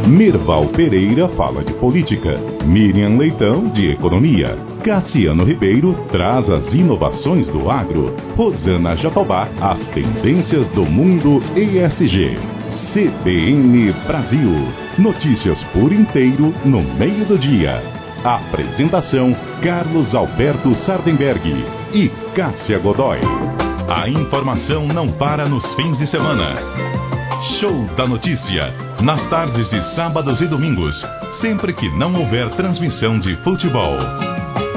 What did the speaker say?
Mirval Pereira fala de política, Miriam Leitão de economia, Cassiano Ribeiro traz as inovações do agro, Rosana Jatobá as tendências do mundo ESG. CBN Brasil, notícias por inteiro no meio do dia. Apresentação Carlos Alberto Sardenberg e Cássia Godoy. A informação não para nos fins de semana. Show da Notícia, nas tardes de sábados e domingos, sempre que não houver transmissão de futebol.